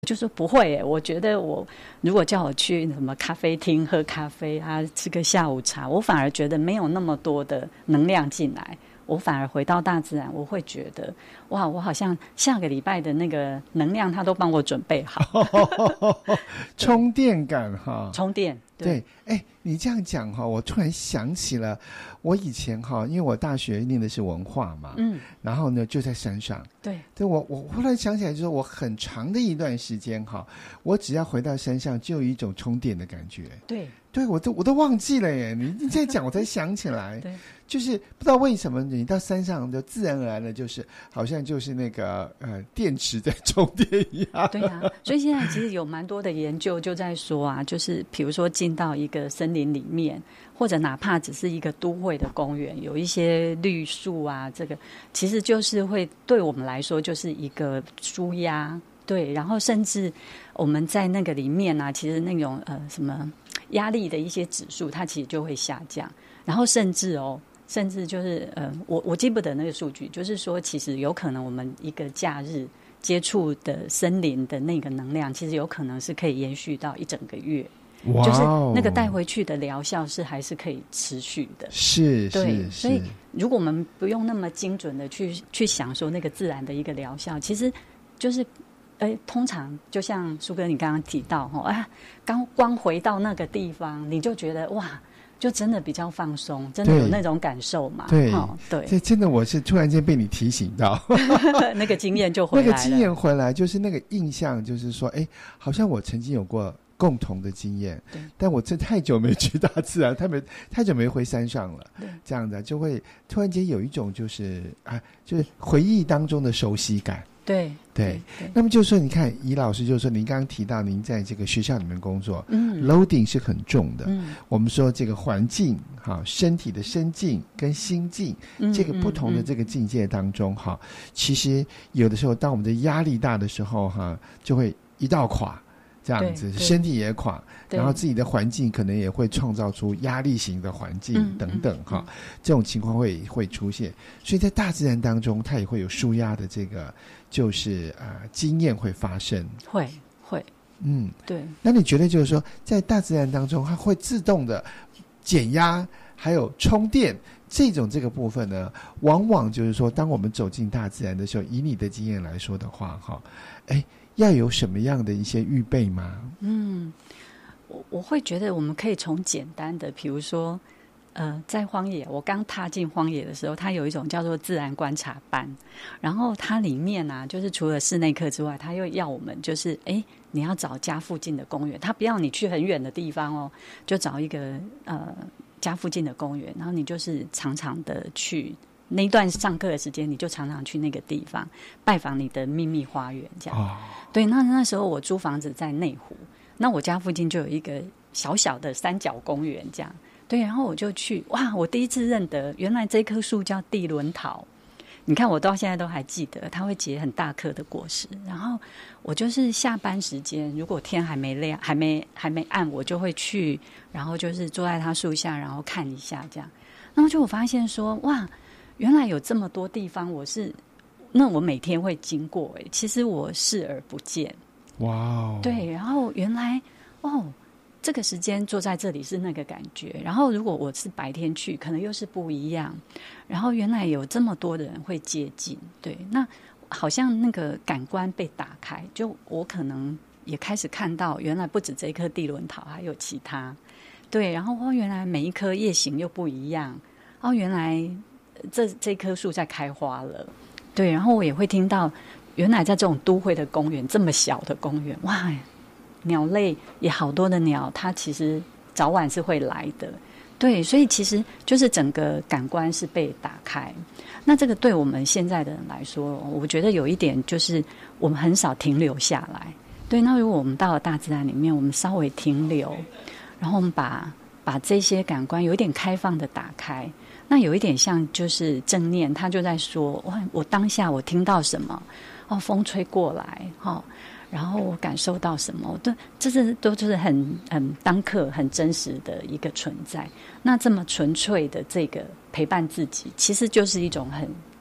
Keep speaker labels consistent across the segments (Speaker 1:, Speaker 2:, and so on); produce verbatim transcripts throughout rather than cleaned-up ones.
Speaker 1: 就说不会耶，我觉得我如果叫我去什么咖啡厅喝咖啡啊，吃个下午茶，我反而觉得没有那么多的能量进来，我反而回到大自然，我会觉得哇，我好像下个礼拜的那个能量他都帮我准备好
Speaker 2: 充电感哈，
Speaker 1: 充电。
Speaker 2: 对，哎，你这样讲哈，我突然想起了我以前哈，因为我大学念的是文化嘛，嗯，然后呢就在山上，
Speaker 1: 对，
Speaker 2: 对我我忽然想起来，就是我很长的一段时间哈，我只要回到山上，就有一种充电的感觉，
Speaker 1: 对，
Speaker 2: 对我都我都忘记了耶，你你在讲我才想起来，
Speaker 1: 对，
Speaker 2: 就是不知道为什么你到山上就自然而然的，就是好像就是那个呃电池在充电一样，
Speaker 1: 对啊，所以现在其实有蛮多的研究就在说啊，就是比如说进到一个森林里面，或者哪怕只是一个都会的公园，有一些绿树啊，这个其实就是会对我们来说就是一个舒压，对，然后甚至我们在那个里面啊，其实那种呃什么压力的一些指数，它其实就会下降，然后甚至哦。甚至就是呃，我我记不得那个数据，就是说，其实有可能我们一个假日接触的森林的那个能量，其实有可能是可以延续到一整个月，
Speaker 2: 哇，
Speaker 1: 就是那个带回去的疗效是还是可以持续的。
Speaker 2: 是，
Speaker 1: 对，
Speaker 2: 是，
Speaker 1: 所以如果我们不用那么精准的去去想说那个自然的一个疗效，其实就是呃，通常就像苏哥你刚刚提到哈，啊，刚光回到那个地方，你就觉得哇。就真的比较放松，真的有那种感受嘛？
Speaker 2: 对，
Speaker 1: 哦、对，
Speaker 2: 这真的我是突然间被你提醒到，
Speaker 1: 那个经验就回来了。
Speaker 2: 那个经验回来，就是那个印象，就是说，哎，好像我曾经有过共同的经验，但我真太久没去大自然，太没太久没回山上了，这样的就会突然间有一种就是啊，就是回忆当中的熟悉感。
Speaker 1: 对
Speaker 2: 对, 对，那么就是说，你看宜老师就是说，您刚刚提到您在这个学校里面工作，
Speaker 1: 嗯
Speaker 2: ，loading 是很重的。
Speaker 1: 嗯，
Speaker 2: 我们说这个环境哈，身体的身境跟心境，
Speaker 1: 嗯、
Speaker 2: 这个不同的这个境界当中哈、嗯嗯，其实有的时候，当我们的压力大的时候哈，就会一道垮。这样子，身体也垮，然后自己的环境可能也会创造出压力型的环境等等哈、嗯嗯，这种情况会会出现。所以在大自然当中，它也会有抒压的这个，就是呃经验会发生。
Speaker 1: 会会，
Speaker 2: 嗯，
Speaker 1: 对。
Speaker 2: 那你觉得就是说，在大自然当中，它会自动的减压，还有充电这种这个部分呢？往往就是说，当我们走进大自然的时候，以你的经验来说的话，哈，哎。要有什么样的一些预备吗？
Speaker 1: 嗯，我我会觉得我们可以从简单的，比如说，呃，在荒野，我刚踏进荒野的时候，它有一种叫做自然观察班，然后它里面啊，就是除了室内课之外，它又要我们就是，哎，你要找家附近的公园，它不要你去很远的地方哦，就找一个呃家附近的公园，然后你就是常常的去。那一段上课的时间，你就常常去那个地方拜访你的秘密花园，这样。哦、对，那那时候我租房子在内湖，那我家附近就有一个小小的三角公园，这样。对，然后我就去，哇！我第一次认得，原来这棵树叫地轮桃。你看，我到现在都还记得，它会结很大颗的果实。然后我就是下班时间，如果天还没亮、还没还没暗，我就会去，然后就是坐在它树下，然后看一下这样。然后就我发现说，哇！原来有这么多地方，我是那我每天会经过，哎，其实我视而不见。
Speaker 2: 哇哦！
Speaker 1: 对，然后原来哦，这个时间坐在这里是那个感觉。然后如果我是白天去，可能又是不一样。然后原来有这么多的人会接近，对，那好像那个感官被打开，就我可能也开始看到，原来不止这一颗地轮桃，还有其他。对，然后哦，原来每一颗叶形又不一样。哦，原来。这这棵树在开花了，对，然后我也会听到，原来在这种都会的公园，这么小的公园，哇，鸟类也好多的鸟，它其实早晚是会来的，对，所以其实就是整个感官是被打开。那这个对我们现在的人来说，我觉得有一点就是我们很少停留下来，对，那如果我们到了大自然里面，我们稍微停留，然后我们把把这些感官有一点开放的打开。那有一点像就是正念，他就在说，我我当下我听到什么，哦，风吹过来，哦，然后我感受到什么，对，这是都就是很很当刻很真实的一个存在。那这么纯粹的这个陪伴自己，其实就是一种很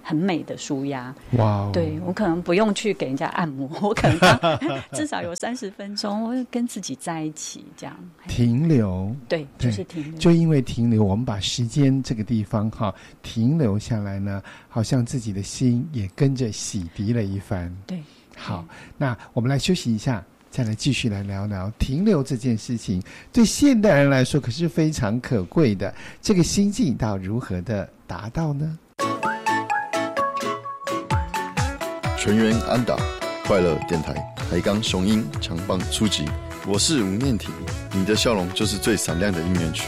Speaker 1: 很美的舒压。
Speaker 2: 哇、wow ，
Speaker 1: 对，我可能不用去给人家按摩，我可能至少有三十分钟，我会跟自己在一起，这样
Speaker 2: 停留。
Speaker 1: 对，就是停留。
Speaker 2: 就因为停留，我们把时间这个地方哈停留下来呢，好像自己的心也跟着洗涤了一番。
Speaker 1: 对，
Speaker 2: 好，那我们来休息一下。再来继续来聊聊停留这件事情，对现代人来说可是非常可贵的，这个心境到如何的达到呢？
Speaker 3: 全员安打，快乐电台，海港雄鹰强棒出击，我是吴念婷，你的笑容就是最闪亮的音乐曲。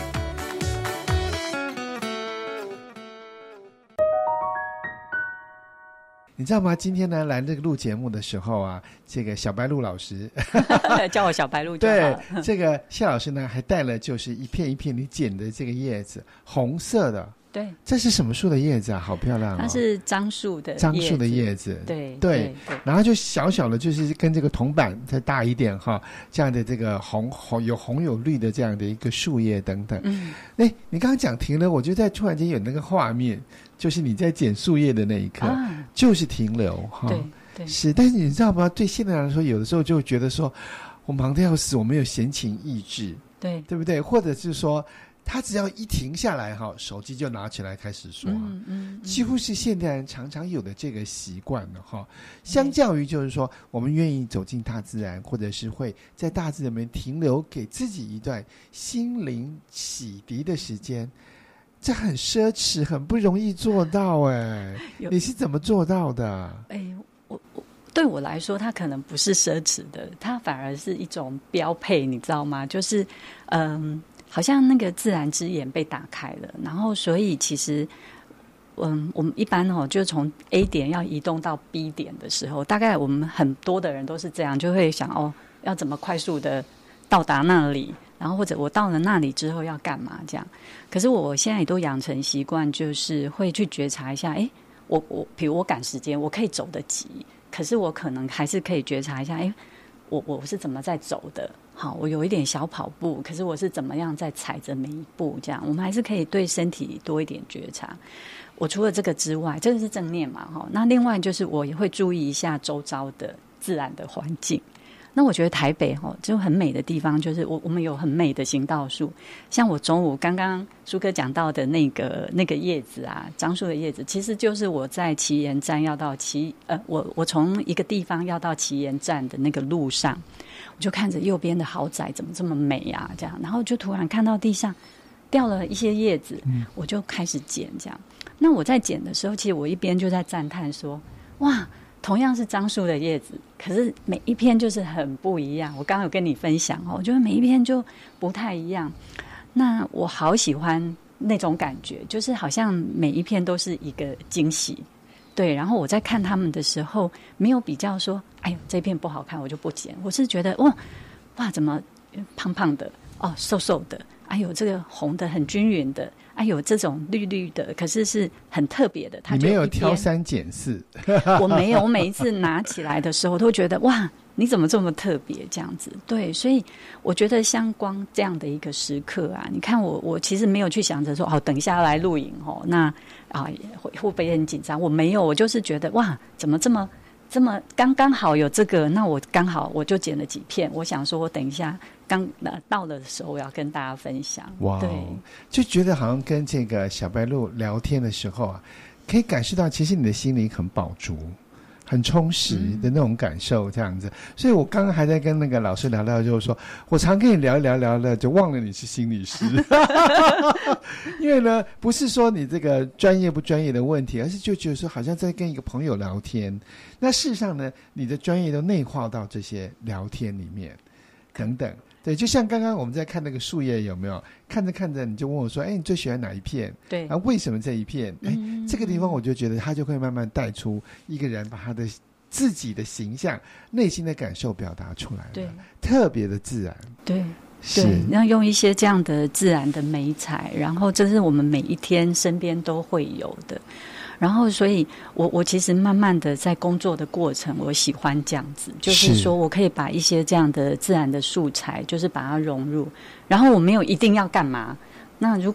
Speaker 2: 你知道吗？今天呢来这个录节目的时候啊，这个小白鹿老师
Speaker 1: 叫我小白鹿就好
Speaker 2: 对
Speaker 1: 了。
Speaker 2: 这个谢老师呢还带了就是一片一片你剪的这个叶子，红色的。
Speaker 1: 对，
Speaker 2: 这是什么树的叶子啊？好漂亮哦！
Speaker 1: 它是樟树的
Speaker 2: 樟树的叶子。
Speaker 1: 对
Speaker 2: 对,
Speaker 1: 对, 对，
Speaker 2: 然后就小小的，就是跟这个铜板再大一点哈，这样的这个红红有红有绿的这样的一个树叶等等。
Speaker 1: 嗯，
Speaker 2: 哎，你刚刚讲停了，我就在突然间有那个画面，就是你在剪树叶的那一刻，啊、就是停留哈。
Speaker 1: 对对，
Speaker 2: 是。但是你知道吗？对现代人来说，有的时候就觉得说，我忙得要死，我没有闲情逸致，对对不对？或者是说。他只要一停下来哈，手机就拿起来开始刷，嗯嗯嗯、几乎是现代人常常有的这个习惯了哈。相较于就是说，我们愿意走进大自然，或者是会在大自然里面停留，给自己一段心灵洗涤的时间，这很奢侈，很不容易做到哎。你是怎么做到的？
Speaker 1: 哎，我我对我来说，它可能不是奢侈的，它反而是一种标配，你知道吗？就是嗯。好像那个自然之眼被打开了，然后所以其实，嗯，我们一般哦，就从 A 点要移动到 B 点的时候，大概我们很多的人都是这样，就会想哦，要怎么快速的到达那里，然后或者我到了那里之后要干嘛这样。可是我现在也都养成习惯，就是会去觉察一下，哎，我我比如我赶时间，我可以走得急，可是我可能还是可以觉察一下，哎，我我是怎么在走的。好，我有一点小跑步，可是我是怎么样在踩着每一步这样，我们还是可以对身体多一点觉察。我除了这个之外，这个是正念嘛，那另外就是我也会注意一下周遭的自然的环境。那我觉得台北就很美的地方，就是我我们有很美的行道树，像我中午刚刚舒哥讲到的那个那个叶子啊，樟树的叶子，其实就是我在奇岩站要到奇呃，我我从一个地方要到奇岩站的那个路上，我就看着右边的豪宅怎么这么美啊，这样，然后就突然看到地上掉了一些叶子，我就开始捡这样。那我在捡的时候，其实我一边就在赞叹说，哇！同样是樟树的叶子，可是每一片就是很不一样。我刚刚有跟你分享哦，我觉得每一片就不太一样。那我好喜欢那种感觉，就是好像每一片都是一个惊喜。对，然后我在看他们的时候，没有比较说，哎呦这片不好看，我就不剪。我是觉得哇哇，怎么胖胖的哦，瘦瘦的，哎呦这个红的很均匀的。哎有这种绿绿的，可是是很特别的。它就
Speaker 2: 你没有挑三拣四，
Speaker 1: 我没有。我每一次拿起来的时候，都觉得哇，你怎么这么特别？这样子，对，所以我觉得像光这样的一个时刻啊，你看我，我其实没有去想着说，哦，等一下来录影哦，那啊会会不会很紧张？我没有，我就是觉得哇，怎么这么这么刚刚好有这个，那我刚好我就剪了几片，我想说我等一下。刚到了的时候，我要跟大家分享。哇，对，
Speaker 2: 就觉得好像跟这个小白鹿聊天的时候啊，可以感受到其实你的心灵很饱足、很充实的那种感受，这样子。嗯、所以我刚刚还在跟那个老师聊聊，就是说我常跟你聊一聊聊了，就忘了你是心理师。因为呢，不是说你这个专业不专业的问题，而是就觉得说好像在跟一个朋友聊天。那事实上呢，你的专业都内化到这些聊天里面，等等。对，就像刚刚我们在看那个树叶，有没有看着看着你就问我说，哎，你最喜欢哪一片？
Speaker 1: 对，
Speaker 2: 啊，为什么这一片？哎、嗯，这个地方我就觉得他就会慢慢带出一个人把他的自己的形象、内心的感受表达出来了，对，特别的自然。
Speaker 1: 对，对，要用一些这样的自然的美彩，然后这是我们每一天身边都会有的。然后所以我我其实慢慢的在工作的过程，我喜欢这样子，就是说我可以把一些这样的自然的素材就是把它融入，然后我没有一定要干嘛。那如果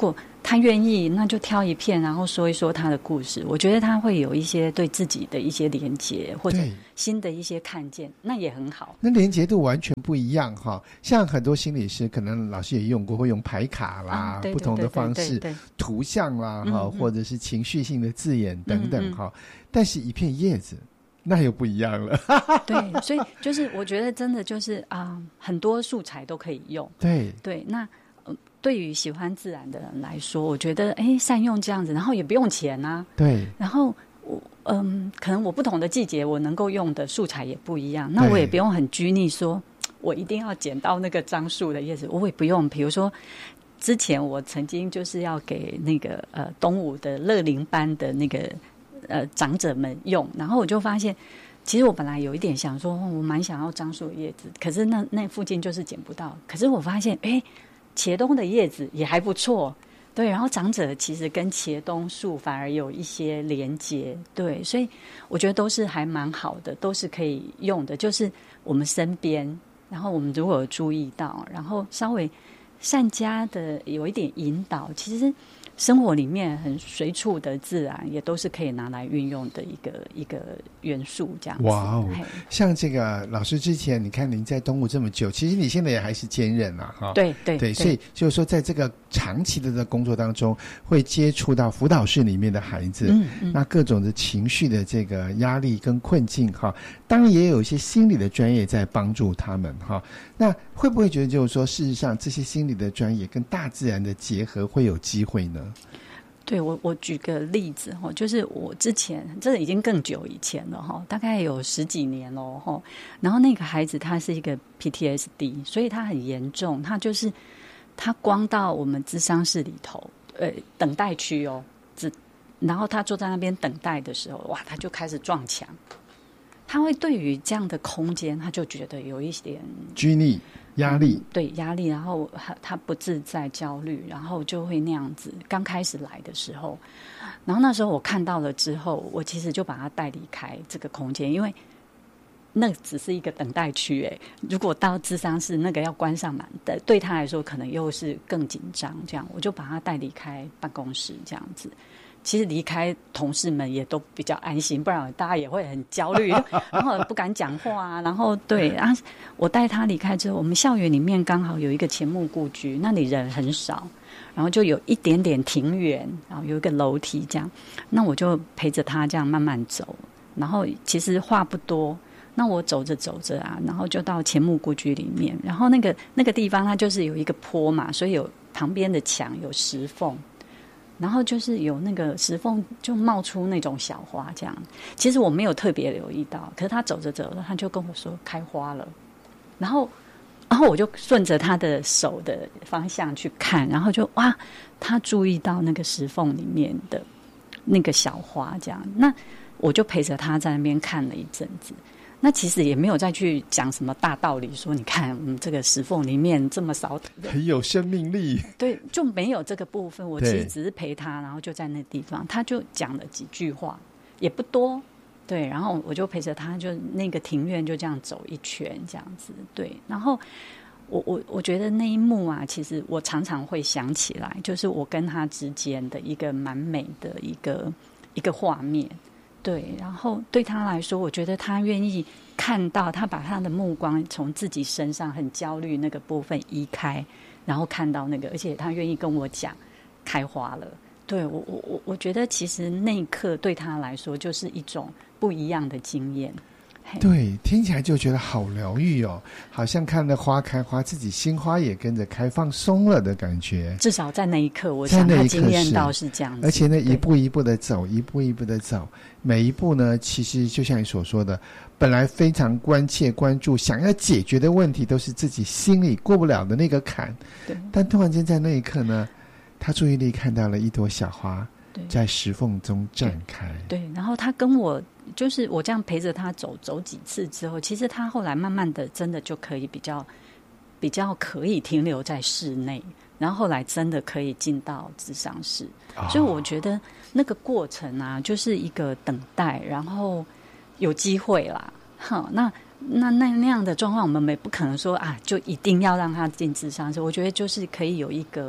Speaker 1: 他愿意，那就挑一片，然后说一说他的故事。我觉得他会有一些对自己的一些连结，或者新的一些看见，那也很好。
Speaker 2: 那连结度完全不一样哈。像很多心理师，可能老师也用过，会用牌卡啦，啊、不同的方式，图像啦哈、嗯，或者是情绪性的字眼等等哈、嗯嗯。但是一片叶子，那又不一样了。
Speaker 1: 对，所以就是我觉得真的就是啊、呃，很多素材都可以用。
Speaker 2: 对
Speaker 1: 对，那。对于喜欢自然的人来说，我觉得哎，善用这样子，然后也不用钱啊。
Speaker 2: 对。
Speaker 1: 然后我嗯，可能我不同的季节，我能够用的素材也不一样，那我也不用很拘泥说，我一定要捡到那个樟树的叶子，我也不用。比如说，之前我曾经就是要给那个呃东吴的乐龄班的那个呃长者们用，然后我就发现。其实我本来有一点想说，我蛮想要樟树的叶子，可是那那附近就是捡不到。可是我发现，哎。茄冬的叶子也还不错，对，然后长者其实跟茄冬树反而有一些连结，对，所以我觉得都是还蛮好的，都是可以用的，就是我们身边，然后我们如果有注意到，然后稍微善加的有一点引导，其实生活里面很随处的自然也都是可以拿来运用的一个一个元素，这样子。
Speaker 2: 哇哦！像这个老师之前，你看您在东吴这么久，其实你现在也还是兼任啊，哈。
Speaker 1: 对对
Speaker 2: 对, 对，所以就是说，在这个长期的工作当中，会接触到辅导室里面的孩子，嗯嗯，那各种的情绪的这个压力跟困境，哈，当然也有一些心理的专业在帮助他们，哈。那会不会觉得就是说，事实上这些心理的专业跟大自然的结合会有机会呢？
Speaker 1: 对，我我举个例子哈，就是我之前这已经更久以前了哈，大概有十几年了哈。然后那个孩子他是一个 P T S D， 所以他很严重，他就是他光到我们諮商室里头，呃，等待区哦，只然后他坐在那边等待的时候，哇，他就开始撞墙。他会对于这样的空间，他就觉得有一点
Speaker 2: 拘泥。压力、嗯、
Speaker 1: 对压力，然后他不自在、焦虑，然后就会那样子。刚开始来的时候，然后那时候我看到了之后，我其实就把他带离开这个空间，因为那只是一个等待区。哎，如果到諮商室那个要关上门的，对他来说可能又是更紧张。这样，我就把他带离开办公室，这样子。其实离开同事们也都比较安心，不然大家也会很焦虑，然后不敢讲话啊。然后对啊，我带他离开之后，我们校园里面刚好有一个钱穆故居，那里人很少，然后就有一点点庭园，然后有一个楼梯这样。那我就陪着他这样慢慢走，然后其实话不多。那我走着走着啊，然后就到钱穆故居里面，然后那个那个地方它就是有一个坡嘛，所以有旁边的墙有石缝。然后就是有那个石缝就冒出那种小花，这样。其实我没有特别留意到，可是他走着走着，他就跟我说开花了。然后，然后我就顺着他的手的方向去看，然后就哇，他注意到那个石缝里面的那个小花，这样。那我就陪着他在那边看了一阵子。那其实也没有再去讲什么大道理，说你看，嗯，这个石缝里面这么少，
Speaker 2: 很有生命力。
Speaker 1: 对，就没有这个部分。我其实只是陪他，然后就在那地方，他就讲了几句话，也不多。对，然后我就陪着他，就那个庭院就这样走一圈，这样子。对，然后我我我觉得那一幕啊，其实我常常会想起来，就是我跟他之间的一个蛮美的一个一个画面。对，然后对他来说，我觉得他愿意看到，他把他的目光从自己身上很焦虑那个部分移开，然后看到那个，而且他愿意跟我讲开花了。对，我我我我觉得其实那一刻对他来说就是一种不一样的经验。
Speaker 2: 对，听起来就觉得好疗愈哦，好像看着花开花，自己心花也跟着开，放松了的感觉。
Speaker 1: 至少在那一刻，我想他经验到是这样子。
Speaker 2: 而且呢，一步一步的走，一步一步的走，每一步呢，其实就像你所说的，本来非常关切、关注、想要解决的问题，都是自己心里过不了的那个坎。
Speaker 1: 对。
Speaker 2: 但突然间在那一刻呢，他注意力看到了一朵小花在石缝中绽开。
Speaker 1: 对，对，然后他跟我。就是我这样陪着他走走几次之后，其实他后来慢慢的真的就可以比较比较可以停留在室内，然后后来真的可以进到諮商室。哦、所以我觉得那个过程啊，就是一个等待，然后有机会啦。哈，那那那那样的状况，我们也不可能说啊，就一定要让他进諮商室。我觉得就是可以有一个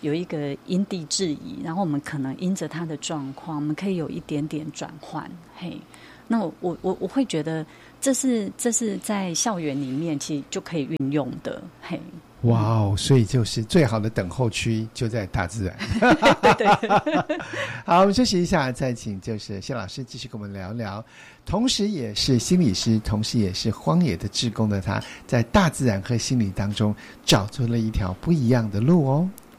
Speaker 1: 有一个因地制宜，然后我们可能因着他的状况，我们可以有一点点转换。嘿，那我我我我会觉得这是这是在校园里面其实就可以运用的。嘿。
Speaker 2: 哇哦，所以就是最好的等候区就在大自然。
Speaker 1: 对对。
Speaker 2: 好，我们休息一下，再请就是谢老师继续跟我们聊聊，同时也是心理师，同时也是荒野的志工的他，在大自然和心理当中找出了一条不一样的路哦。